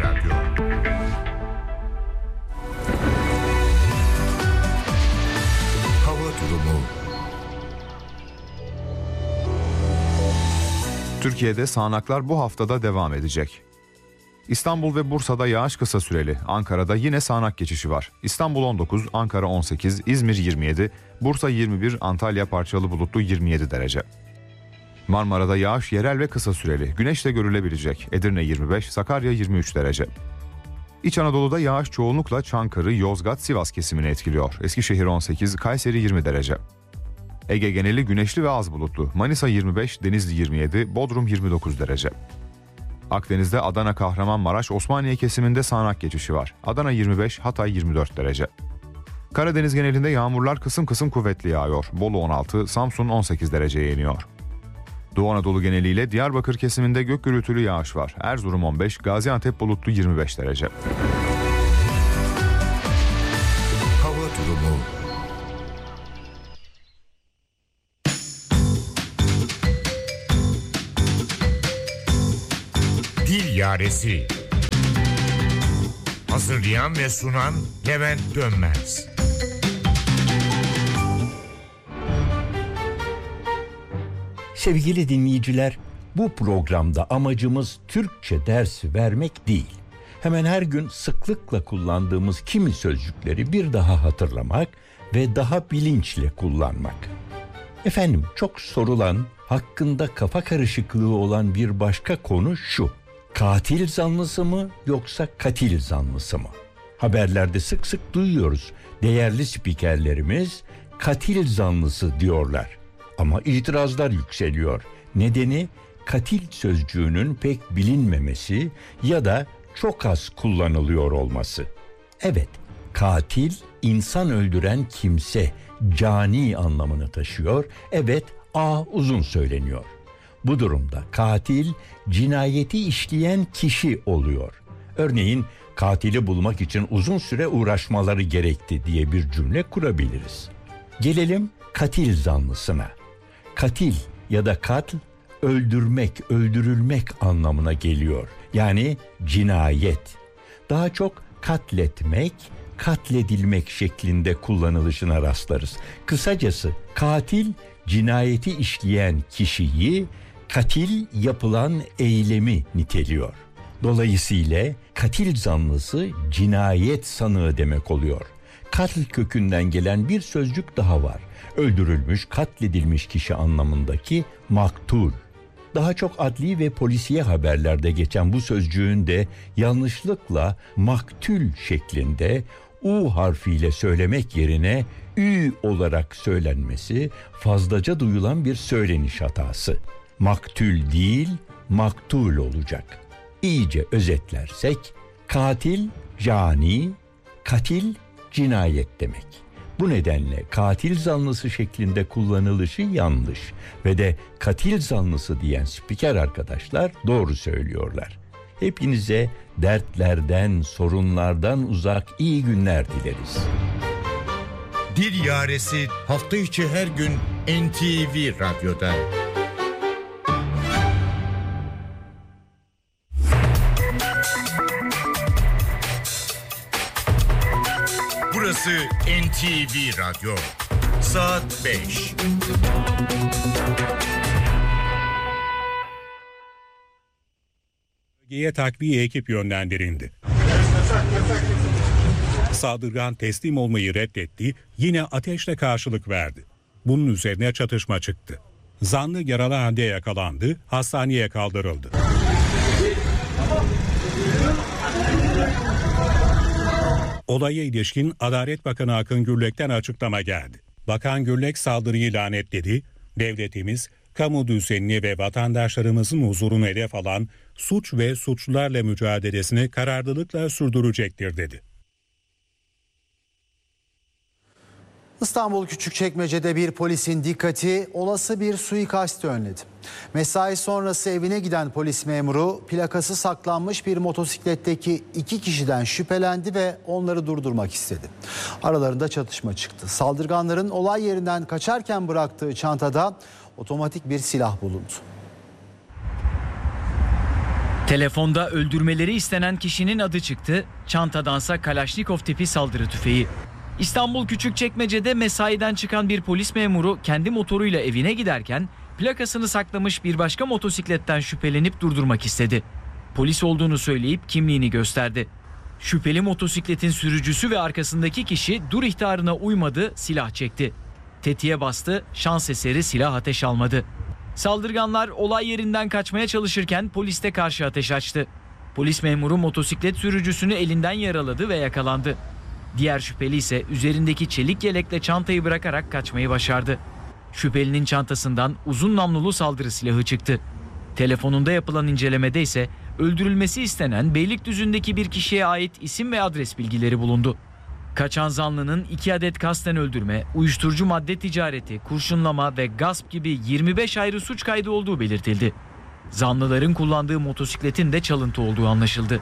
Radyo. Hava durumu. Türkiye'de sağanaklar bu haftada devam edecek. İstanbul ve Bursa'da yağış kısa süreli. Ankara'da yine sağanak geçişi var. İstanbul 19, Ankara 18, İzmir 27, Bursa 21, Antalya parçalı bulutlu 27 derece. Marmara'da yağış yerel ve kısa süreli. Güneş de görülebilecek. Edirne 25, Sakarya 23 derece. İç Anadolu'da yağış çoğunlukla Çankırı, Yozgat, Sivas kesimini etkiliyor. Eskişehir 18, Kayseri 20 derece. Ege geneli güneşli ve az bulutlu. Manisa 25, Denizli 27, Bodrum 29 derece. Akdeniz'de Adana, Kahramanmaraş, Osmaniye kesiminde sağanak geçişi var. Adana 25, Hatay 24 derece. Karadeniz genelinde yağmurlar kısım kısım kuvvetli yağıyor. Bolu 16, Samsun 18 dereceye iniyor. Doğu Anadolu geneliyle Diyarbakır kesiminde gök gürültülü yağış var. Erzurum 15, Gaziantep bulutlu 25 derece. Hava durumu. Dil Yaresi. Hazırlayan ve sunan Levent Dönmez. Sevgili dinleyiciler, bu programda amacımız Türkçe dersi vermek değil. Hemen her gün sıklıkla kullandığımız kimi sözcükleri bir daha hatırlamak ve daha bilinçle kullanmak. Efendim, çok sorulan, hakkında kafa karışıklığı olan bir başka konu şu: katil zanlısı mı yoksa katil zanlısı mı? Haberlerde sık sık duyuyoruz. Değerli spikerlerimiz katil zanlısı diyorlar. Ama itirazlar yükseliyor. Nedeni katil sözcüğünün pek bilinmemesi ya da çok az kullanılıyor olması. Evet, katil insan öldüren kimse, cani anlamını taşıyor. Evet, uzun söyleniyor. Bu durumda katil cinayeti işleyen kişi oluyor. Örneğin katili bulmak için uzun süre uğraşmaları gerekti diye bir cümle kurabiliriz. Gelelim katil zanlısına. Katil ya da katl, öldürmek, öldürülmek anlamına geliyor. Yani cinayet. Daha çok katletmek, katledilmek şeklinde kullanılışına rastlarız. Kısacası katil, cinayeti işleyen kişiyi, katil yapılan eylemi niteliyor. Dolayısıyla katil zanlısı cinayet sanığı demek oluyor. Katl kökünden gelen bir sözcük daha var. Öldürülmüş, katledilmiş kişi anlamındaki maktul. Daha çok adli ve polisiye haberlerde geçen bu sözcüğün de yanlışlıkla maktül şeklinde U harfiyle söylemek yerine Ü olarak söylenmesi fazlaca duyulan bir söyleniş hatası. Maktül değil, maktul olacak. İyice özetlersek, katil cani, katil cinayet demek. Bu nedenle katil zanlısı şeklinde kullanılışı yanlış ve de katil zanlısı diyen spiker arkadaşlar doğru söylüyorlar. Hepinize dertlerden, sorunlardan uzak iyi günler dileriz. Dil Yaresi hafta içi her gün NTV Radyo'da. Burası NTV Radyo. Saat 5. Bölgeye takviye ekip yönlendirildi. Saldırgan teslim olmayı reddetti, yine ateşle karşılık verdi. Bunun üzerine çatışma çıktı. Zanlı yaralı halde yakalandı, hastaneye kaldırıldı. Olaya ilişkin Adalet Bakanı Akın Gürlek'ten açıklama geldi. Bakan Gürlek saldırıyı lanetledi, devletimiz kamu düzenini ve vatandaşlarımızın huzurunu hedef alan suç ve suçlularla mücadelesini kararlılıkla sürdürecektir dedi. İstanbul Küçükçekmece'de bir polisin dikkati olası bir suikasti önledi. Mesai sonrası evine giden polis memuru plakası saklanmış bir motosikletteki 2 kişiden şüphelendi ve onları durdurmak istedi. Aralarında çatışma çıktı. Saldırganların olay yerinden kaçarken bıraktığı çantada otomatik bir silah bulundu. Telefonda öldürmeleri istenen kişinin adı çıktı, çantadansa Kalaşnikov tipi saldırı tüfeği. İstanbul Küçükçekmece'de mesaiden çıkan bir polis memuru kendi motoruyla evine giderken plakasını saklamış bir başka motosikletten şüphelenip durdurmak istedi. Polis olduğunu söyleyip kimliğini gösterdi. Şüpheli motosikletin sürücüsü ve arkasındaki kişi dur ihtarına uymadı, silah çekti. Tetiğe bastı, şans eseri silah ateş almadı. Saldırganlar olay yerinden kaçmaya çalışırken polis de karşı ateş açtı. Polis memuru motosiklet sürücüsünü elinden yaraladı ve yakalandı. Diğer şüpheli ise üzerindeki çelik yelekle çantayı bırakarak kaçmayı başardı. Şüphelinin çantasından uzun namlulu saldırı silahı çıktı. Telefonunda yapılan incelemede ise öldürülmesi istenen Beylikdüzü'ndeki bir kişiye ait isim ve adres bilgileri bulundu. Kaçan zanlının 2 adet kasten öldürme, uyuşturucu madde ticareti, kurşunlama ve gasp gibi 25 ayrı suç kaydı olduğu belirtildi. Zanlıların kullandığı motosikletin de çalıntı olduğu anlaşıldı.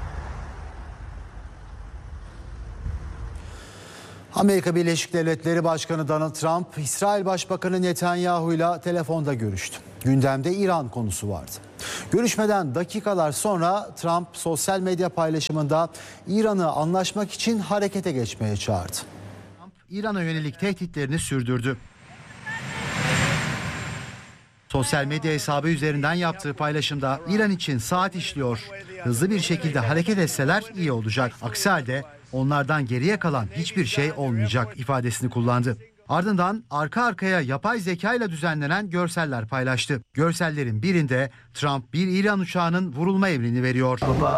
Amerika Birleşik Devletleri Başkanı Donald Trump, İsrail Başbakanı Netanyahu ile telefonda görüştü. Gündemde İran konusu vardı. Görüşmeden dakikalar sonra Trump sosyal medya paylaşımında İran'ı anlaşmak için harekete geçmeye çağırdı. Trump, İran'a yönelik tehditlerini sürdürdü. Sosyal medya hesabı üzerinden yaptığı paylaşımda İran için saat işliyor. Hızlı bir şekilde hareket etseler iyi olacak. Aksi halde onlardan geriye kalan hiçbir şey olmayacak ifadesini kullandı. Ardından arka arkaya yapay zeka ile düzenlenen görseller paylaştı. Görsellerin birinde Trump bir İran uçağının vurulma emrini veriyor.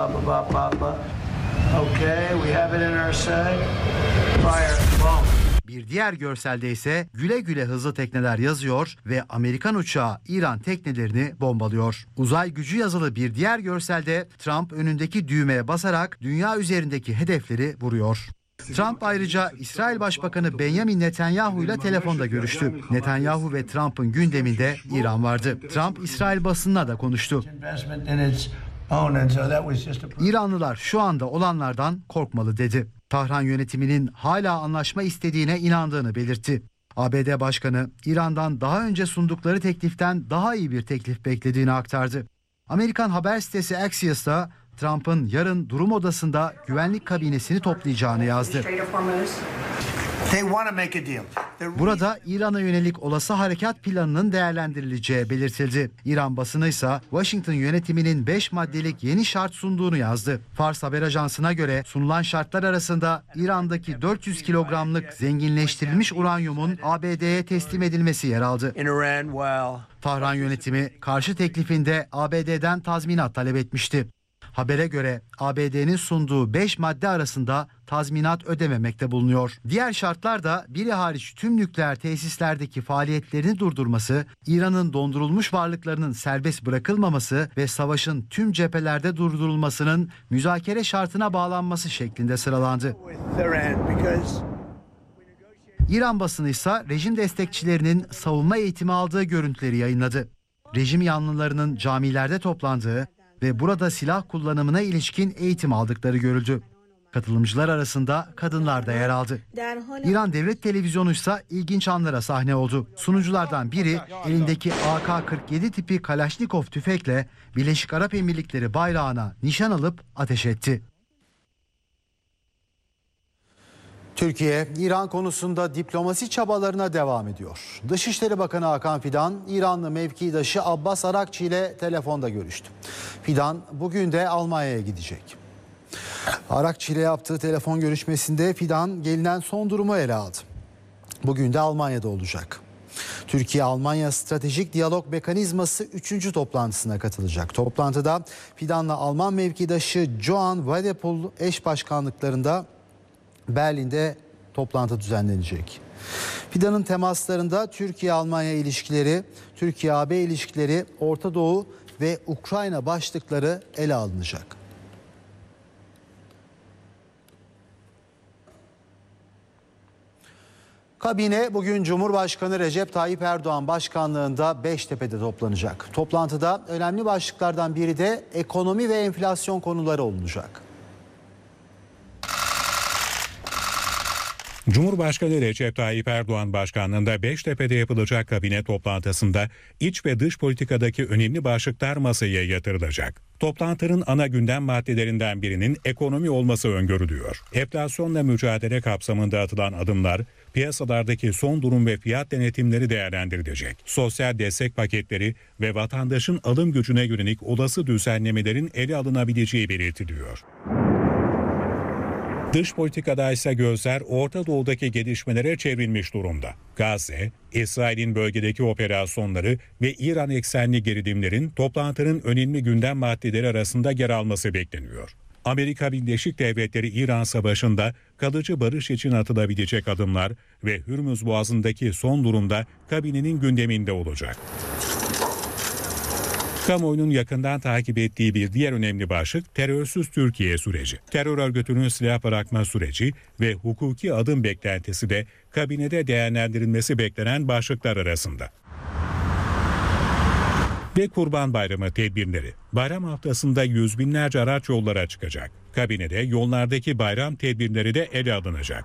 Bir diğer görselde ise güle güle hızlı tekneler yazıyor ve Amerikan uçağı İran teknelerini bombalıyor. Uzay gücü yazılı bir diğer görselde Trump önündeki düğmeye basarak dünya üzerindeki hedefleri vuruyor. Trump ayrıca İsrail Başbakanı Benjamin Netanyahu ile telefonda görüştü. Netanyahu ve Trump'ın gündeminde İran vardı. Trump İsrail basınına da konuştu. İranlılar şu anda olanlardan korkmalı dedi. Tahran yönetiminin hala anlaşma istediğine inandığını belirtti. ABD Başkanı İran'dan daha önce sundukları tekliften daha iyi bir teklif beklediğini aktardı. Amerikan haber sitesi Axios'ta Trump'ın yarın durum odasında güvenlik kabinesini toplayacağını yazdı. Burada İran'a yönelik olası harekat planının değerlendirileceği belirtildi. İran basını ise Washington yönetiminin 5 maddelik yeni şart sunduğunu yazdı. Fars haber ajansına göre sunulan şartlar arasında İran'daki 400 kilogramlık zenginleştirilmiş uranyumun ABD'ye teslim edilmesi yer aldı. Tahran yönetimi karşı teklifinde ABD'den tazminat talep etmişti. Habere göre ABD'nin sunduğu 5 madde arasında tazminat ödememekte bulunuyor. Diğer şartlar da biri hariç tüm nükleer tesislerdeki faaliyetlerini durdurması, İran'ın dondurulmuş varlıklarının serbest bırakılmaması ve savaşın tüm cephelerde durdurulmasının müzakere şartına bağlanması şeklinde sıralandı. İran basını ise rejim destekçilerinin savunma eğitimi aldığı görüntüleri yayınladı. Rejim yanlılarının camilerde toplandığı ve burada silah kullanımına ilişkin eğitim aldıkları görüldü. Katılımcılar arasında kadınlar da yer aldı. İran Devlet Televizyonu ise ilginç anlara sahne oldu. Sunuculardan biri elindeki AK-47 tipi Kalaşnikov tüfekle Birleşik Arap Emirlikleri bayrağına nişan alıp ateş etti. Türkiye, İran konusunda diplomasi çabalarına devam ediyor. Dışişleri Bakanı Hakan Fidan, İranlı mevkidaşı Abbas Arakçı ile telefonda görüştü. Fidan bugün de Almanya'ya gidecek. Arakçı ile yaptığı telefon görüşmesinde Fidan gelinen son durumu ele aldı. Bugün de Almanya'da olacak. Türkiye-Almanya Stratejik Diyalog Mekanizması 3. toplantısına katılacak. Toplantıda Fidan'la Alman mevkidaşı Johann Wadepool eş başkanlıklarında Berlin'de toplantı düzenlenecek. Fidan'ın temaslarında Türkiye-Almanya ilişkileri, Türkiye-AB ilişkileri, Orta Doğu ve Ukrayna başlıkları ele alınacak. Kabine bugün Cumhurbaşkanı Recep Tayyip Erdoğan başkanlığında Beştepe'de toplanacak. Toplantıda önemli başlıklardan biri de ekonomi ve enflasyon konuları olacak. Cumhurbaşkanı Recep Tayyip Erdoğan başkanlığında Beştepe'de yapılacak kabine toplantısında iç ve dış politikadaki önemli başlıklar masaya yatırılacak. Toplantının ana gündem maddelerinden birinin ekonomi olması öngörülüyor. Enflasyonla mücadele kapsamında atılan adımlar, piyasalardaki son durum ve fiyat denetimleri değerlendirilecek. Sosyal destek paketleri ve vatandaşın alım gücüne yönelik olası düzenlemelerin ele alınabileceği belirtiliyor. Dış politikada ise gözler Orta Doğu'daki gelişmelere çevrilmiş durumda. Gazze, İsrail'in bölgedeki operasyonları ve İran eksenli gerilimlerin toplantının önemli gündem maddeleri arasında yer alması bekleniyor. Amerika Birleşik Devletleri İran Savaşı'nda kalıcı barış için atılabilecek adımlar ve Hürmüz Boğazı'ndaki son durumda kabinenin gündeminde olacak. Kamuoyunun yakından takip ettiği bir diğer önemli başlık terörsüz Türkiye süreci. Terör örgütünün silah bırakma süreci ve hukuki adım beklentisi de kabinede değerlendirilmesi beklenen başlıklar arasında. Ve Kurban Bayramı tedbirleri. Bayram haftasında yüz binlerce araç yollara çıkacak. Kabinede yollardaki bayram tedbirleri de ele alınacak.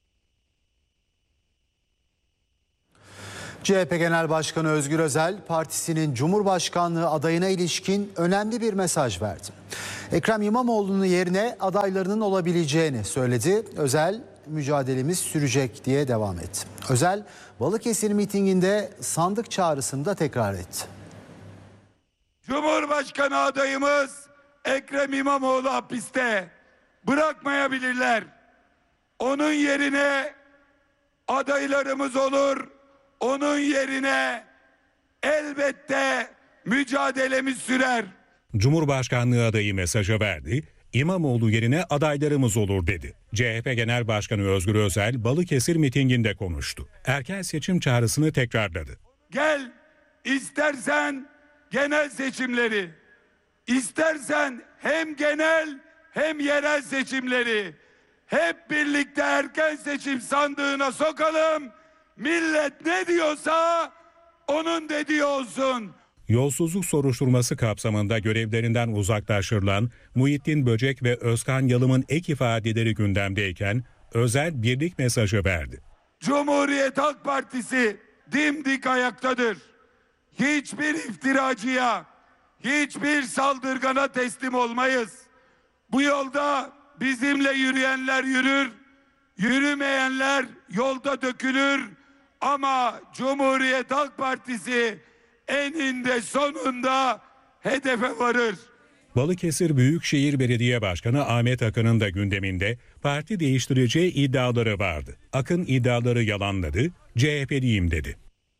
CHP Genel Başkanı Özgür Özel, partisinin Cumhurbaşkanlığı adayına ilişkin önemli bir mesaj verdi. Ekrem İmamoğlu'nun yerine adaylarının olabileceğini söyledi. Özel, mücadelemiz sürecek diye devam etti. Özel, Balıkesir mitinginde sandık çağrısını da tekrar etti. Cumhurbaşkanı adayımız Ekrem İmamoğlu hapiste, bırakmayabilirler. Onun yerine adaylarımız olur. Onun yerine elbette mücadelemiz sürer. Cumhurbaşkanlığı adayı mesajı verdi. İmamoğlu yerine adaylarımız olur dedi. CHP Genel Başkanı Özgür Özel Balıkesir mitinginde konuştu. Erken seçim çağrısını tekrarladı. Gel, istersen genel seçimleri, istersen hem genel hem yerel seçimleri hep birlikte erken seçim sandığına sokalım. Millet ne diyorsa onun dediği olsun. Yolsuzluk soruşturması kapsamında görevlerinden uzaklaştırılan Muhittin Böcek ve Özkan Yalım'ın ek ifadeleri gündemdeyken Özel birlik mesajı verdi. Cumhuriyet Halk Partisi dimdik ayaktadır. Hiçbir iftiracıya, hiçbir saldırgana teslim olmayız. Bu yolda bizimle yürüyenler yürür, yürümeyenler yolda dökülür. Ama Cumhuriyet Halk Partisi eninde sonunda hedefe varır. Balıkesir Büyükşehir Belediye Başkanı Ahmet Akın'ın da gündeminde parti değiştireceği iddiaları vardı. Akın iddiaları yalanladı, CHP'liyim dedi.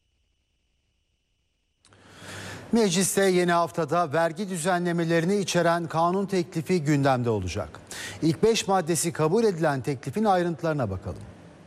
Mecliste yeni haftada vergi düzenlemelerini içeren kanun teklifi gündemde olacak. İlk 5 maddesi kabul edilen teklifin ayrıntılarına bakalım.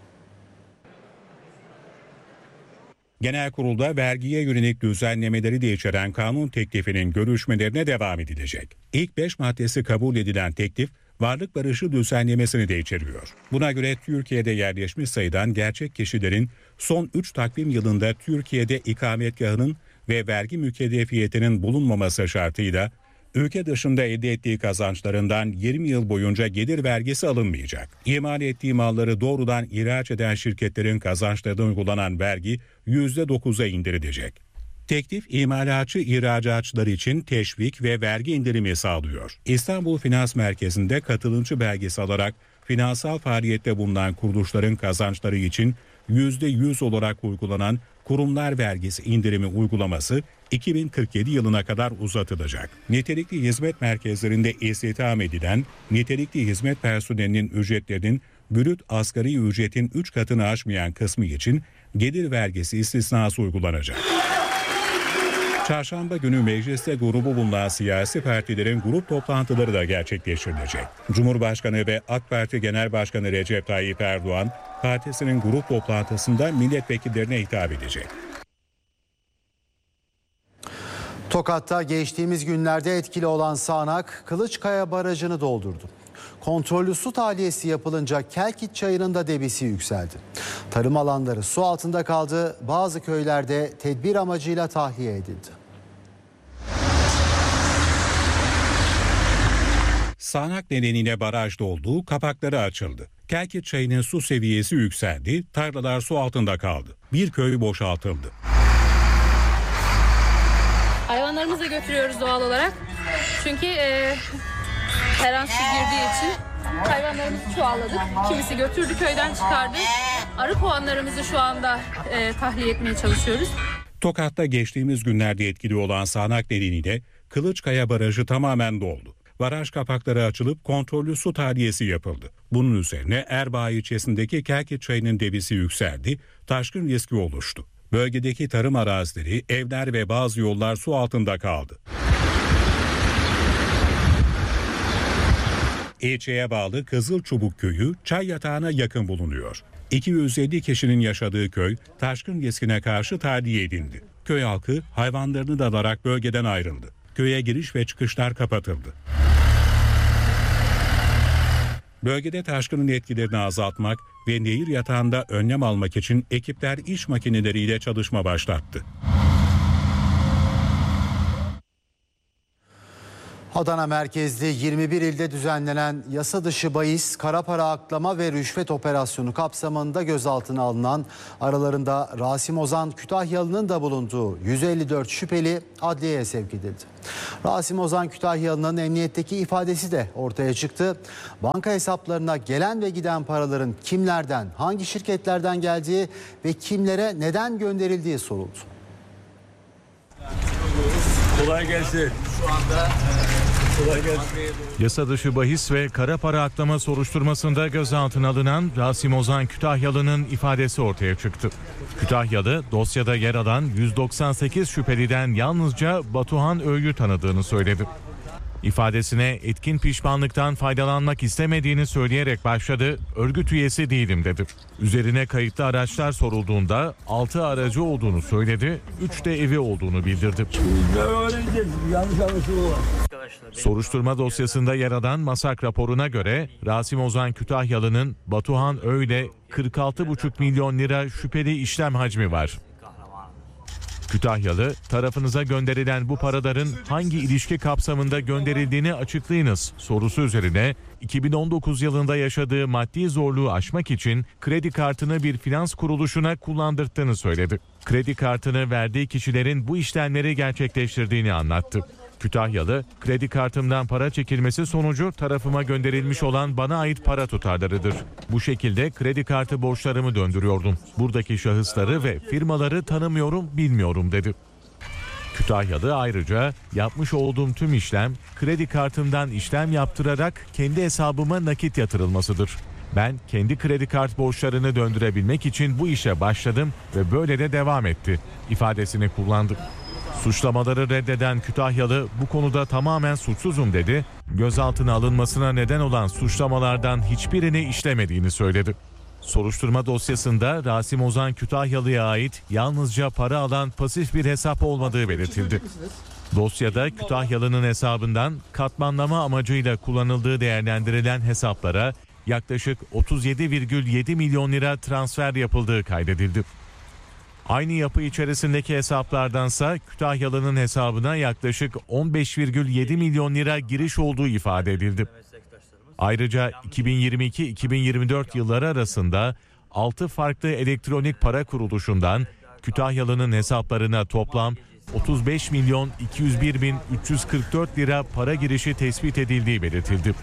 Genel kurulda vergiye yönelik düzenlemeleri de içeren kanun teklifinin görüşmelerine devam edilecek. İlk 5 maddesi kabul edilen teklif varlık barışı düzenlemesini de içeriyor. Buna göre Türkiye'de yerleşmiş sayılan gerçek kişilerin son 3 takvim yılında Türkiye'de ikametgahının ve vergi mükellefiyetinin bulunmaması şartıyla ülke dışında elde ettiği kazançlarından 20 yıl boyunca gelir vergisi alınmayacak. İmal ettiği malları doğrudan ihraç eden şirketlerin kazançlarına uygulanan vergi %9'a indirilecek. Teklif imalatçı ihracatçılar için teşvik ve vergi indirimi sağlıyor. İstanbul Finans Merkezi'nde katılımcı belgesi alarak finansal faaliyette bulunan kuruluşların kazançları için %100 olarak uygulanan kurumlar vergisi indirimi uygulaması 2047 yılına kadar uzatılacak. Nitelikli hizmet merkezlerinde istihdam edilen nitelikli hizmet personelinin ücretlerinin brüt asgari ücretin 3 katını aşmayan kısmı için gelir vergisi istisnası uygulanacak. Çarşamba günü mecliste grubu bulunan siyasi partilerin grup toplantıları da gerçekleştirilecek. Cumhurbaşkanı ve AK Parti Genel Başkanı Recep Tayyip Erdoğan, partisinin grup toplantısında milletvekillerine hitap edecek. Tokat'ta geçtiğimiz günlerde etkili olan sağanak Kılıçkaya Barajı'nı doldurdu. Kontrollü su tahliyesi yapılınca Kelkit Çayı'nın da debisi yükseldi. Tarım alanları su altında kaldı, bazı köylerde tedbir amacıyla tahliye edildi. Sağanak nedeniyle baraj doldu, kapakları açıldı. Kelkit Çayı'nın su seviyesi yükseldi, tarlalar su altında kaldı. Bir köy boşaltıldı. Hayvanlarımızı da götürüyoruz doğal olarak. Çünkü her an su girdiği için hayvanlarımızı çoğalladık. Kimisi götürdü, köyden çıkardı. Arı kovanlarımızı şu anda tahliye etmeye çalışıyoruz. Tokat'ta geçtiğimiz günlerde etkili olan sağanak nedeniyle Kılıçkaya Barajı tamamen doldu. Baraj kapakları açılıp kontrollü su tahliyesi yapıldı. Bunun üzerine Erbaa ilçesindeki Kelkit Çayı'nın debisi yükseldi, taşkın riski oluştu. Bölgedeki tarım arazileri, evler ve bazı yollar su altında kaldı. İlçeye bağlı Kızılçubuk Köyü çay yatağına yakın bulunuyor. 250 kişinin yaşadığı köy taşkın riskine karşı tahliye edildi. Köy halkı hayvanlarını da alarak bölgeden ayrıldı. Köye giriş ve çıkışlar kapatıldı. Bölgede taşkının etkilerini azaltmak ve nehir yatağında önlem almak için ekipler iş makineleriyle çalışma başlattı. Adana merkezli 21 ilde düzenlenen yasa dışı bahis, kara para aklama ve rüşvet operasyonu kapsamında gözaltına alınan, aralarında Rasim Ozan Kütahyalı'nın da bulunduğu 154 şüpheli adliyeye sevk edildi. Rasim Ozan Kütahyalı'nın emniyetteki ifadesi de ortaya çıktı. Banka hesaplarına gelen ve giden paraların kimlerden, hangi şirketlerden geldiği ve kimlere neden gönderildiği soruldu. Kolay gelsin. Yasa dışı bahis ve kara para aklama soruşturmasında gözaltına alınan Rasim Ozan Kütahyalı'nın ifadesi ortaya çıktı. Kütahyalı dosyada yer alan 198 şüpheliden yalnızca Batuhan Öğ'yü tanıdığını söyledi. İfadesine etkin pişmanlıktan faydalanmak istemediğini söyleyerek başladı, örgüt üyesi değilim dedi. Üzerine kayıtlı araçlar sorulduğunda 6 aracı olduğunu söyledi, 3 de evi olduğunu bildirdi. Soruşturma dosyasında yer alan masak raporuna göre Rasim Ozan Kütahyalı'nın Batuhan Öğ'yle 46,5 milyon lira şüpheli işlem hacmi var. Kütahyalı, tarafınıza gönderilen bu paraların hangi ilişki kapsamında gönderildiğini açıklayınız sorusu üzerine 2019 yılında yaşadığı maddi zorluğu aşmak için kredi kartını bir finans kuruluşuna kullandırdığını söyledi. Kredi kartını verdiği kişilerin bu işlemleri gerçekleştirdiğini anlattı. Kütahyalı, kredi kartımdan para çekilmesi sonucu tarafıma gönderilmiş olan bana ait para tutarlarıdır. Bu şekilde kredi kartı borçlarımı döndürüyordum. Buradaki şahısları ve firmaları tanımıyorum, bilmiyorum dedi. Kütahyalı ayrıca yapmış olduğum tüm işlem kredi kartımdan işlem yaptırarak kendi hesabıma nakit yatırılmasıdır. Ben kendi kredi kart borçlarını döndürebilmek için bu işe başladım ve böyle de devam etti ifadesini kullandı. Suçlamaları reddeden Kütahyalı bu konuda tamamen suçsuzum dedi. Gözaltına alınmasına neden olan suçlamalardan hiçbirini işlemediğini söyledi. Soruşturma dosyasında Rasim Ozan Kütahyalı'ya ait yalnızca para alan pasif bir hesap olmadığı belirtildi. Dosyada Kütahyalı'nın hesabından katmanlama amacıyla kullanıldığı değerlendirilen hesaplara yaklaşık 37,7 milyon lira transfer yapıldığı kaydedildi. Aynı yapı içerisindeki hesaplardansa Kütahyalı'nın hesabına yaklaşık 15,7 milyon lira giriş olduğu ifade edildi. Ayrıca 2022-2024 yılları arasında 6 farklı elektronik para kuruluşundan Kütahyalı'nın hesaplarına toplam 35.201.344 lira para girişi tespit edildiği belirtildi.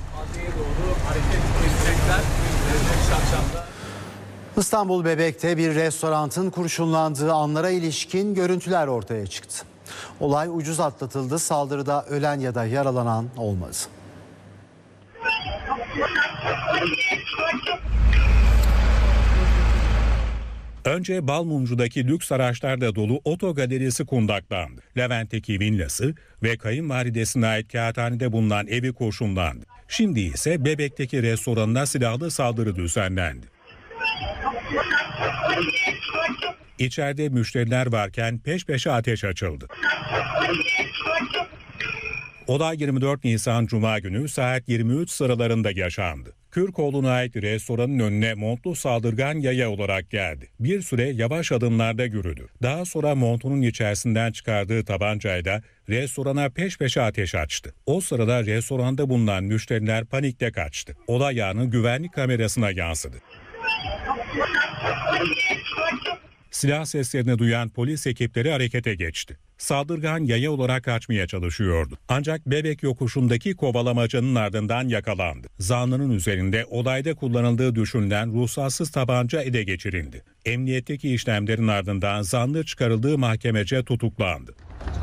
İstanbul Bebek'te bir restoranın kurşunlandığı anlara ilişkin görüntüler ortaya çıktı. Olay ucuz atlatıldı, saldırıda ölen ya da yaralanan olmadı. Önce Balmumcu'daki lüks araçlarla dolu oto galerisi kundaklandı. Levent'teki villası ve kayınvalidesine ait kağıthanede bulunan evi kurşunlandı. Şimdi ise Bebek'teki restoranına silahlı saldırı düzenlendi. İçeride müşteriler varken peş peşe ateş açıldı. Olay 24 Nisan Cuma günü saat 23 sıralarında yaşandı. Kürkoğlu'na ait restoranın önüne montlu saldırgan yaya olarak geldi. Bir süre yavaş adımlarda yürüdü. Daha sonra montunun içerisinden çıkardığı tabancayla restorana peş peşe ateş açtı. O sırada restoranda bulunan müşteriler panikle kaçtı. Olay anı güvenlik kamerasına yansıdı. Silah seslerini duyan polis ekipleri harekete geçti. Saldırgan yaya olarak kaçmaya çalışıyordu. Ancak Bebek yokuşundaki kovalamacının ardından yakalandı. Zanlının üzerinde olayda kullanıldığı düşünülen ruhsatsız tabanca ele geçirildi. Emniyetteki işlemlerin ardından zanlı çıkarıldığı mahkemece tutuklandı.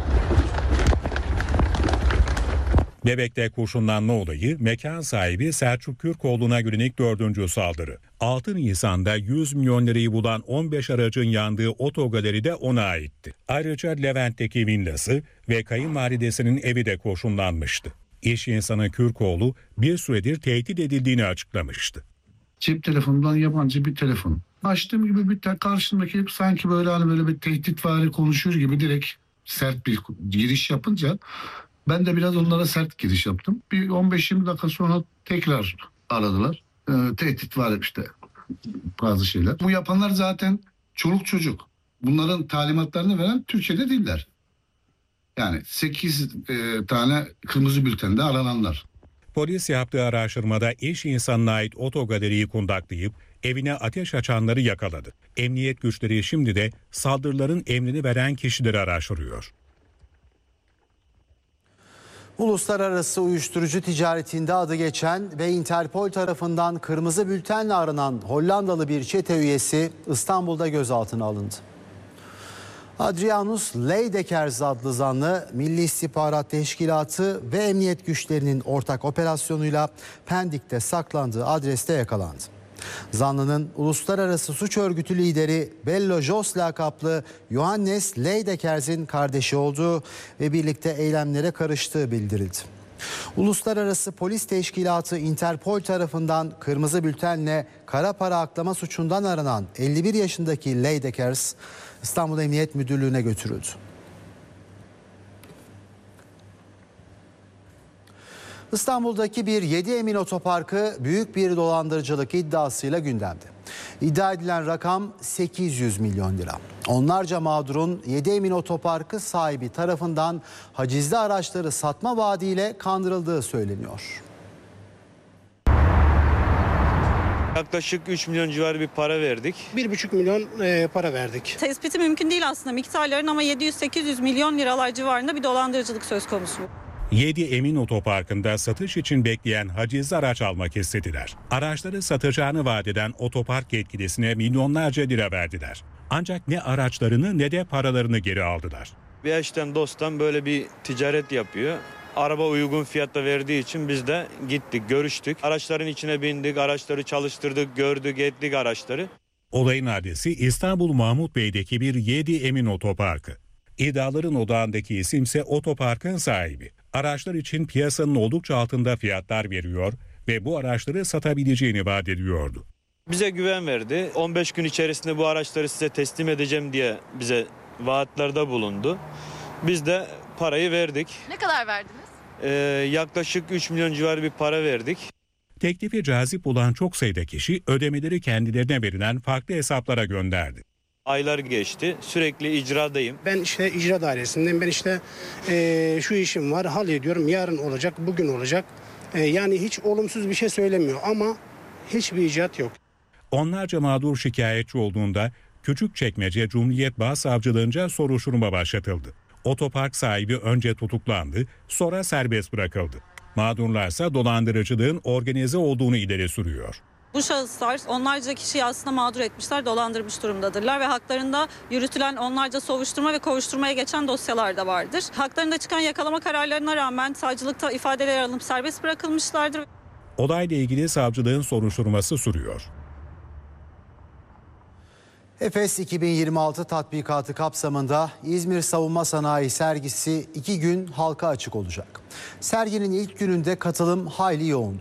Bebek'te kurşunlanma olayı mekan sahibi Selçuk Kürkoğlu'na yönelik 4. saldırı. 6 Nisan'da 100 milyon lirayı bulan 15 aracın yandığı otogaleri de ona aitti. Ayrıca Levent'teki villası ve kayınvalidesinin evi de kurşunlanmıştı. İş insanı Kürkoğlu bir süredir tehdit edildiğini açıklamıştı. Cep telefonundan yabancı bir telefon. Açtığım gibi bir karşımdaki sanki böyle bir tehditvari konuşur gibi direkt sert bir giriş yapınca ben de biraz onlara sert giriş yaptım. Bir 15-20 dakika sonra tekrar aradılar. Tehdit var işte bazı şeyler. Bu yapanlar zaten çoluk çocuk. Bunların talimatlarını veren Türkiye'de değiller. Yani 8 tane kırmızı bültende arananlar. Polis yaptığı araştırmada iş insanına ait otogaleriyi kundaklayıp evine ateş açanları yakaladı. Emniyet güçleri şimdi de saldırıların emrini veren kişileri araştırıyor. Uluslararası uyuşturucu ticaretinde adı geçen ve Interpol tarafından kırmızı bültenle aranan Hollandalı bir çete üyesi İstanbul'da gözaltına alındı. Adrianus Leydekers adlı zanlı Milli İstihbarat Teşkilatı ve emniyet güçlerinin ortak operasyonuyla Pendik'te saklandığı adreste yakalandı. Zanlının uluslararası suç örgütü lideri Bello Jos lakaplı Johannes Leidekers'in kardeşi olduğu ve birlikte eylemlere karıştığı bildirildi. Uluslararası Polis Teşkilatı Interpol tarafından kırmızı bültenle kara para aklama suçundan aranan 51 yaşındaki Leidekers İstanbul Emniyet Müdürlüğü'ne götürüldü. İstanbul'daki bir 7 Emin Otoparkı büyük bir dolandırıcılık iddiasıyla gündemde. İddia edilen rakam 800 milyon lira. Onlarca mağdurun 7 Emin Otoparkı sahibi tarafından hacizli araçları satma vaadiyle kandırıldığı söyleniyor. Yaklaşık 3 milyon civarı bir para verdik. 1,5 milyon para verdik. Tespiti mümkün değil aslında miktarların ama 700-800 milyon liralar civarında bir dolandırıcılık söz konusu. 7 Emin Otoparkı'nda satış için bekleyen hacizli araç almak istediler. Araçları satacağını vaat eden otopark yetkilisine milyonlarca lira verdiler. Ancak ne araçlarını ne de paralarını geri aldılar. Bir eşten dosttan böyle bir ticaret yapıyor. Araba uygun fiyatta verdiği için biz de gittik, görüştük. Araçların içine bindik, araçları çalıştırdık, gördük, ettik araçları. Olayın adresi İstanbul Mahmut Bey'deki bir 7 Emin Otoparkı. İddiaların odağındaki isimse otoparkın sahibi. Araçlar için piyasanın oldukça altında fiyatlar veriyor ve bu araçları satabileceğini vaat ediyordu. Bize güven verdi. 15 gün içerisinde bu araçları size teslim edeceğim diye bize vaatlerde bulundu. Biz de parayı verdik. Ne kadar verdiniz? Yaklaşık 3 milyon civarı bir para verdik. Teklifi cazip olan çok sayıda kişi ödemeleri kendilerine verilen farklı hesaplara gönderdi. Aylar geçti. Sürekli icradayım. Ben işte icra dairesindeyim. Ben işte şu işim var. Hallediyorum. Yarın olacak, bugün olacak. Yani hiç olumsuz bir şey söylemiyor ama hiçbir icraat yok. Onlarca mağdur şikayetçi olduğunda Küçükçekmece Cumhuriyet Başsavcılığınca soruşturma başlatıldı. Otopark sahibi önce tutuklandı, sonra serbest bırakıldı. Mağdurlarsa dolandırıcılığın organize olduğunu ileri sürüyor. Bu şahıslar onlarca kişiyi aslında mağdur etmişler, dolandırmış durumdadırlar ve haklarında yürütülen onlarca soruşturma ve kovuşturmaya geçen dosyalar da vardır. Haklarında çıkan yakalama kararlarına rağmen savcılıkta ifadeler alınıp serbest bırakılmışlardır. Olayla ilgili savcılığın soruşturması sürüyor. Efes 2026 tatbikatı kapsamında İzmir Savunma Sanayi sergisi 2 gün halka açık olacak. Serginin ilk gününde katılım hayli yoğundu.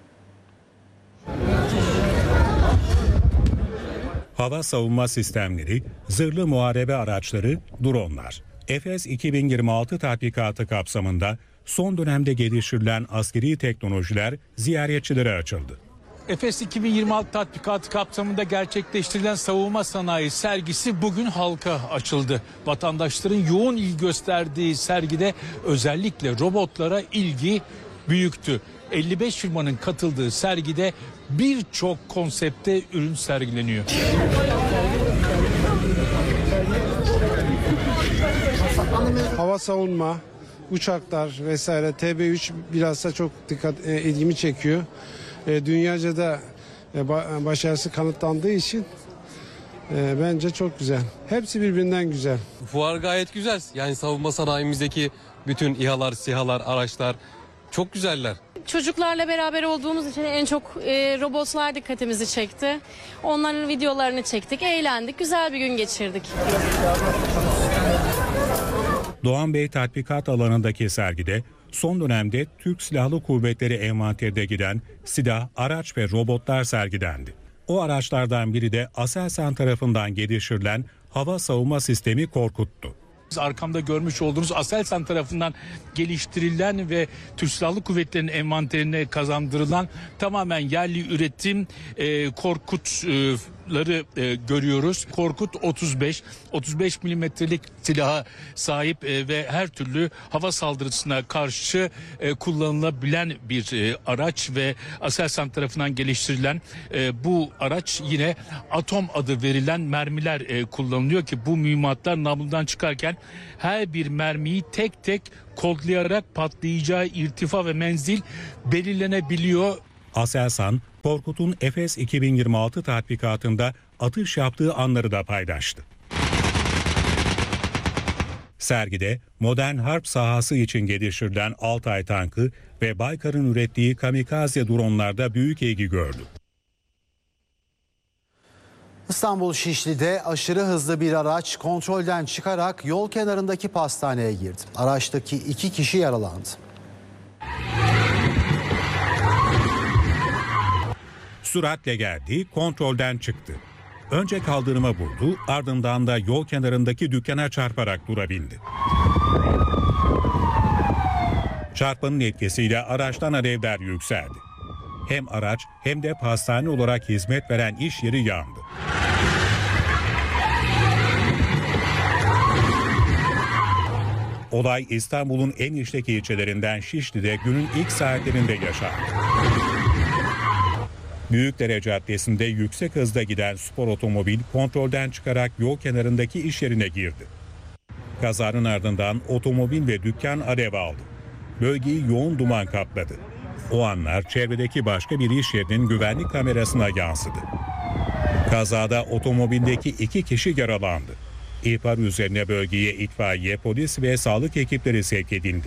Hava savunma sistemleri, zırhlı muharebe araçları, dronlar. Efes 2026 tatbikatı kapsamında son dönemde geliştirilen askeri teknolojiler ziyaretçilere açıldı. Efes 2026 tatbikatı kapsamında gerçekleştirilen savunma sanayi sergisi bugün halka açıldı. Vatandaşların yoğun ilgi gösterdiği sergide özellikle robotlara ilgi büyüktü. 55 firmanın katıldığı sergide birçok konsepte ürün sergileniyor. Hava savunma, uçaklar vesaire TB3 bilhassa çok ilgimi çekiyor. Dünyaca da başarısı kanıtlandığı için bence çok güzel. Hepsi birbirinden güzel. Fuar gayet güzel. Yani savunma sanayimizdeki bütün İHA'lar, SİHA'lar, araçlar çok güzeller. Çocuklarla beraber olduğumuz için en çok robotlar dikkatimizi çekti. Onların videolarını çektik, eğlendik, güzel bir gün geçirdik. Doğan Bey tatbikat alanındaki sergide son dönemde Türk Silahlı Kuvvetleri envanterinde giden silah, araç ve robotlar sergilendi. O araçlardan biri de Aselsan tarafından geliştirilen hava savunma sistemi Korkut'tu. Arkamda görmüş olduğunuz Aselsan tarafından geliştirilen ve Türk Silahlı Kuvvetleri'nin envanterine kazandırılan tamamen yerli üretim Korkut'ları görüyoruz. Korkut 35 milimetrelik silaha sahip ve her türlü hava saldırısına karşı kullanılabilen bir araç ve Aselsan tarafından geliştirilen bu araç yine atom adı verilen mermiler kullanılıyor ki bu mühimmatlar namludan çıkarken her bir mermiyi tek tek kodlayarak patlayacağı irtifa ve menzil belirlenebiliyor. Aselsan, Korkut'un Efes 2026 tatbikatında atış yaptığı anları da paylaştı. Sergide modern harp sahası için geliştirilen Altay tankı ve Baykar'ın ürettiği kamikaze dronlarda büyük ilgi gördü. İstanbul Şişli'de aşırı hızlı bir araç kontrolden çıkarak yol kenarındaki pastaneye girdi. Araçtaki 2 kişi yaralandı. Süratle geldi, kontrolden çıktı. Önce kaldırıma vurdu, ardından da yol kenarındaki dükkana çarparak durabildi. Çarpmanın etkisiyle araçtan alevler yükseldi. Hem araç hem de pastane olarak hizmet veren iş yeri yandı. Olay İstanbul'un en işlek ilçelerinden Şişli'de günün ilk saatlerinde yaşandı. Büyükdere Caddesi'nde yüksek hızda giden spor otomobil kontrolden çıkarak yol kenarındaki iş yerine girdi. Kazanın ardından otomobil ve dükkan alev aldı. Bölgeyi yoğun duman kapladı. O anlar çevredeki başka bir iş yerinin güvenlik kamerasına yansıdı. Kazada otomobildeki 2 kişi yaralandı. İhbar üzerine bölgeye itfaiye, polis ve sağlık ekipleri sevk edildi.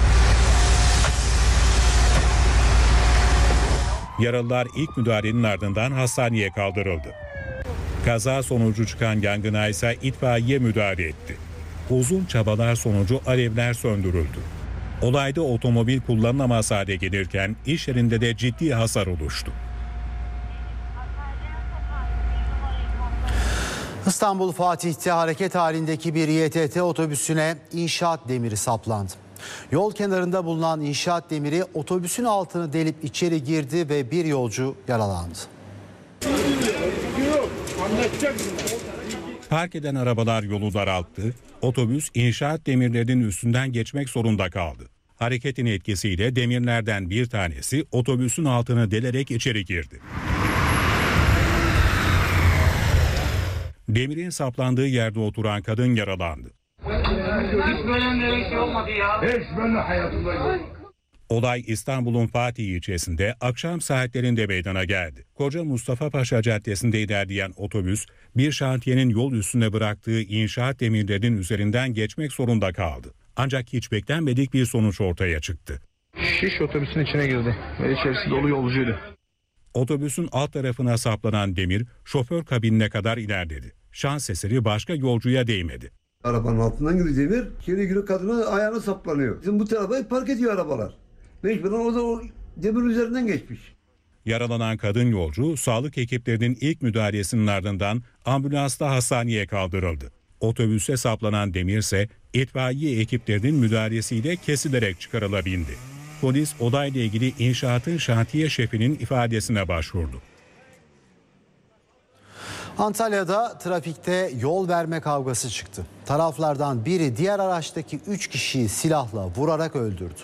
Yaralılar ilk müdahalenin ardından hastaneye kaldırıldı. Kaza sonucu çıkan yangına ise itfaiye müdahale etti. Uzun çabalar sonucu alevler söndürüldü. Olayda otomobil kullanılamaz hale gelirken iş yerinde de ciddi hasar oluştu. İstanbul Fatih'te hareket halindeki bir İETT otobüsüne inşaat demiri saplandı. Yol kenarında bulunan inşaat demiri otobüsün altını delip içeri girdi ve bir yolcu yaralandı. Park eden arabalar yolu daralttı, otobüs inşaat demirlerinin üstünden geçmek zorunda kaldı. Hareketin etkisiyle demirlerden bir tanesi otobüsün altını delerek içeri girdi. Demirin saplandığı yerde oturan kadın yaralandı. Hiç böyle bir şey olmadı ya. Hiç böyle hayatımda yok. Olay İstanbul'un Fatih ilçesinde akşam saatlerinde meydana geldi. Koca Mustafa Paşa Caddesi'nde ilerleyen otobüs bir şantiyenin yol üstüne bıraktığı inşaat demirlerinin üzerinden geçmek zorunda kaldı. Ancak hiç beklenmedik bir sonuç ortaya çıktı. Şiş otobüsün içine girdi ve içerisi dolu yolcuydu. Otobüsün alt tarafına saplanan demir şoför kabinine kadar ilerledi. Şans eseri başka yolcuya değmedi. Arabanın altından giriyor demir, geri kadına ayağına saplanıyor. Bizim bu tarafa park ediyor arabalar. Mecburen o da o demir üzerinden geçmiş. Yaralanan kadın yolcu sağlık ekiplerinin ilk müdahalesinin ardından ambulansla hastaneye kaldırıldı. Otobüse saplanan demir ise itfaiye ekiplerinin müdahalesiyle kesilerek çıkarılabildi. Polis olayla ilgili inşaatın şantiye şefinin ifadesine başvurdu. Antalya'da trafikte yol verme kavgası çıktı. Taraflardan biri diğer araçtaki 3 kişiyi silahla vurarak öldürdü.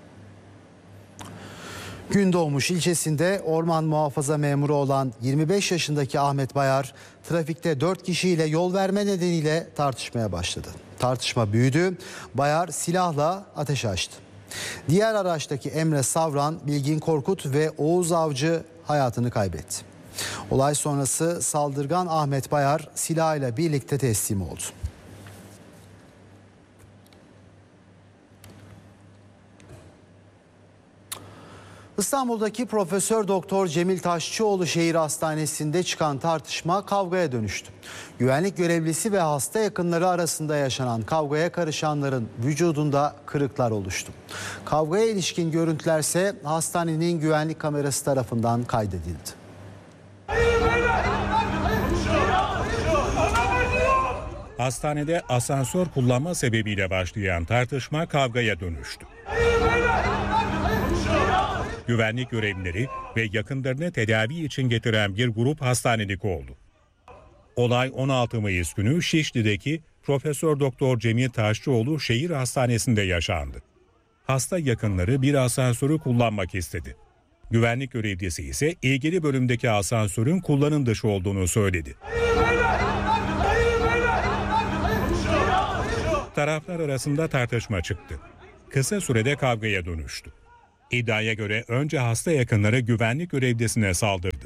Gündoğmuş ilçesinde orman muhafaza memuru olan 25 yaşındaki Ahmet Bayar trafikte 4 kişiyle yol verme nedeniyle tartışmaya başladı. Tartışma büyüdü. Bayar silahla ateş açtı. Diğer araçtaki Emre Savran, Bilgin Korkut ve Oğuz Avcı hayatını kaybetti. Olay sonrası saldırgan Ahmet Bayar silahıyla birlikte teslim oldu. İstanbul'daki Profesör Doktor Cemil Taşçıoğlu Şehir Hastanesi'nde çıkan tartışma kavgaya dönüştü. Güvenlik görevlisi ve hasta yakınları arasında yaşanan kavgaya karışanların vücudunda kırıklar oluştu. Kavgaya ilişkin görüntülerse hastanenin güvenlik kamerası tarafından kaydedildi. Hastanede asansör kullanma sebebiyle başlayan tartışma kavgaya dönüştü. Güvenlik görevlileri ve yakınlarını tedavi için getiren bir grup hastanelik oldu. Olay 16 Mayıs günü Şişli'deki Profesör Doktor Cemil Taşçıoğlu Şehir Hastanesi'nde yaşandı. Hasta yakınları bir asansörü kullanmak istedi. Güvenlik görevlisi ise ilgili bölümdeki asansörün kullanım dışı olduğunu söyledi. Taraflar arasında tartışma çıktı. Kısa sürede kavgaya dönüştü. İddiaya göre önce hasta yakınları güvenlik görevlisine saldırdı.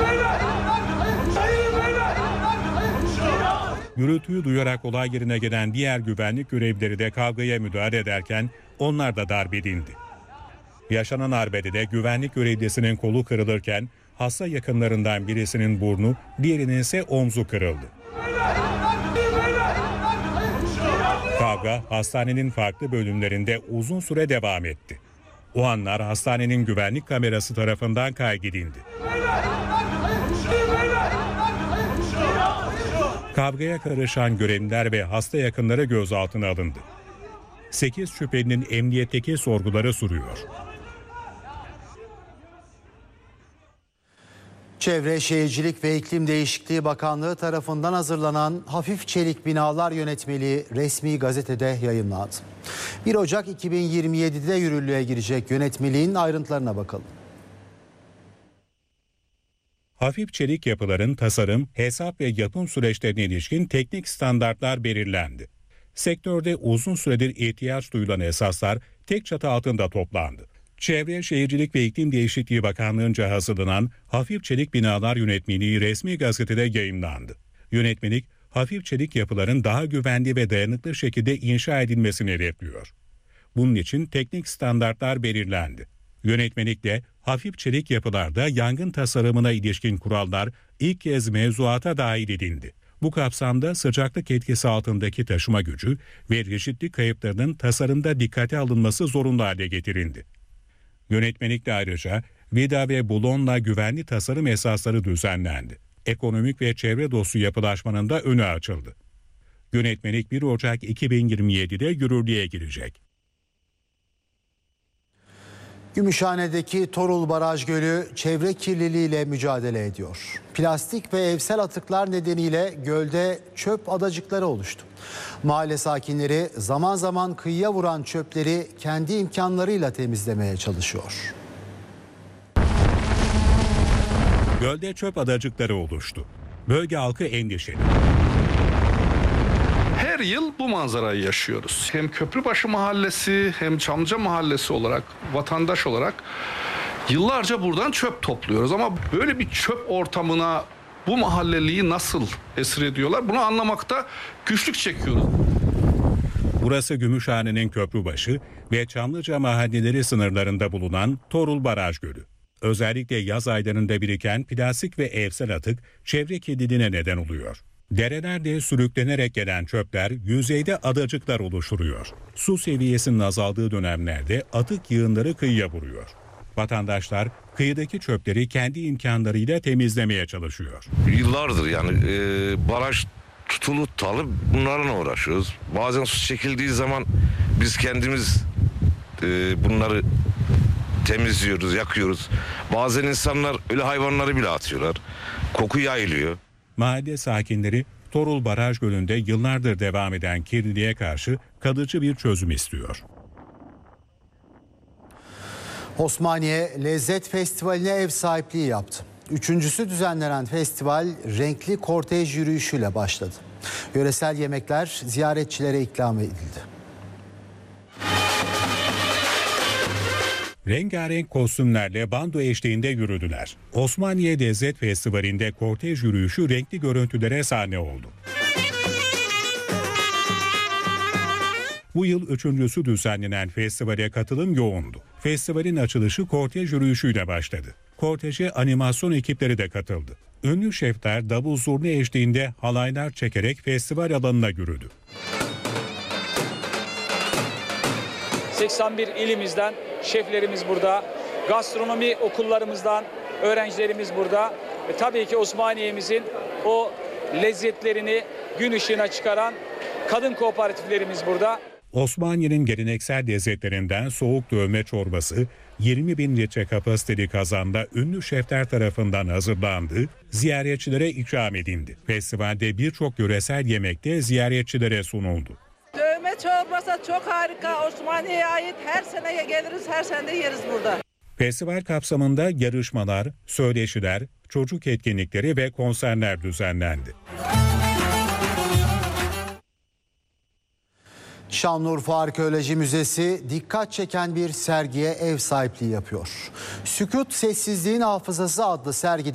Gürültüyü duyarak olay yerine gelen diğer güvenlik görevlileri de kavgaya müdahale ederken onlar da darp edildi. Yaşanan arbedede güvenlik görevlisinin kolu kırılırken hasta yakınlarından birisinin burnu, diğerinin ise omzu kırıldı. Kavga hastanenin farklı bölümlerinde uzun süre devam etti. O anlar hastanenin güvenlik kamerası tarafından kaydedildi. Kavgaya karışan görevliler ve hasta yakınları gözaltına alındı. 8 şüphelinin emniyetteki sorguları sürüyor. Çevre, Şehircilik ve İklim Değişikliği Bakanlığı tarafından hazırlanan Hafif Çelik Binalar Yönetmeliği resmi gazetede yayımlandı. 1 Ocak 2027'de yürürlüğe girecek yönetmeliğin ayrıntılarına bakalım. Hafif çelik yapıların tasarım, hesap ve yapım süreçlerine ilişkin teknik standartlar belirlendi. Sektörde uzun süredir ihtiyaç duyulan esaslar tek çatı altında toplandı. Çevre, Şehircilik ve İklim Değişikliği Bakanlığı'nca hazırlanan Hafif Çelik Binalar Yönetmeliği resmi gazetede yayımlandı. Yönetmelik, hafif çelik yapıların daha güvenli ve dayanıklı şekilde inşa edilmesini hedefliyor. Bunun için teknik standartlar belirlendi. Yönetmelikle hafif çelik yapılarda yangın tasarımına ilişkin kurallar ilk kez mevzuata dahil edildi. Bu kapsamda sıcaklık etkisi altındaki taşıma gücü ve rigidlik kayıplarının tasarımda dikkate alınması zorunlu hale getirildi. Yönetmelikle ayrıca vida ve bulonla güvenli tasarım esasları düzenlendi. Ekonomik ve çevre dostu yapılaşmanın da önü açıldı. Yönetmelik 1 Ocak 2027'de yürürlüğe girecek. Gümüşhane'deki Torul Baraj Gölü çevre kirliliğiyle mücadele ediyor. Plastik ve evsel atıklar nedeniyle gölde çöp adacıkları oluştu. Mahalle sakinleri zaman zaman kıyıya vuran çöpleri kendi imkanlarıyla temizlemeye çalışıyor. Gölde çöp adacıkları oluştu. Bölge halkı endişeli. Her yıl bu manzarayı yaşıyoruz. Hem Köprübaşı Mahallesi hem Çamlıca Mahallesi olarak, vatandaş olarak yıllarca buradan çöp topluyoruz. Ama böyle bir çöp ortamına bu mahalleliyi nasıl esir ediyorlar? Bunu anlamakta güçlük çekiyoruz. Burası Gümüşhane'nin Köprübaşı ve Çamlıca mahalleleri sınırlarında bulunan Torul Baraj Gölü. Özellikle yaz aylarında biriken plastik ve evsel atık çevre kirliliğine neden oluyor. Derelerde sürüklenerek gelen çöpler yüzeyde adacıklar oluşturuyor. Su seviyesinin azaldığı dönemlerde atık yığınları kıyıya vuruyor. Vatandaşlar kıyıdaki çöpleri kendi imkanlarıyla temizlemeye çalışıyor. Yıllardır yani baraj tutulu tutalı bunlarla uğraşıyoruz. Bazen su çekildiği zaman biz kendimiz bunları temizliyoruz, yakıyoruz. Bazen insanlar öyle hayvanları bile atıyorlar. Koku yayılıyor. Mahalle sakinleri Torul Baraj Gölü'nde yıllardır devam eden kirliliğe karşı kalıcı bir çözüm istiyor. Osmaniye Lezzet Festivali'ne ev sahipliği yaptı. Üçüncüsü düzenlenen festival renkli kortej yürüyüşüyle başladı. Yöresel yemekler ziyaretçilere ikram edildi. Rengarenk kostümlerle bando eşliğinde yürüdüler. Osmaniye Lezzet Festivali'nde kortej yürüyüşü renkli görüntülere sahne oldu. Bu yıl üçüncüsü düzenlenen festivale katılım yoğundu. Festivalin açılışı kortej yürüyüşüyle başladı. Korteje animasyon ekipleri de katıldı. Ünlü şefler davul zurna eşliğinde halaylar çekerek festival alanına yürüdü. 81 ilimizden şeflerimiz burada, gastronomi okullarımızdan öğrencilerimiz burada ve tabii ki Osmaniye'mizin o lezzetlerini gün ışığına çıkaran kadın kooperatiflerimiz burada. Osmaniye'nin geleneksel lezzetlerinden soğuk dövme çorbası 20.000 litre kapasiteli kazanda ünlü şefler tarafından hazırlandı, ziyaretçilere ikram edildi. Festivalde birçok yöresel yemek de ziyaretçilere sunuldu. Dövme çorbası çok harika. Osmaniye'ye ait, her sene geliriz, her sene de yeriz burada. Festival kapsamında yarışmalar, söyleşiler, çocuk etkinlikleri ve konserler düzenlendi. Şanlıurfa Arkeoloji Müzesi dikkat çeken bir sergiye ev sahipliği yapıyor. Sükût Sessizliğin Hafızası adlı sergide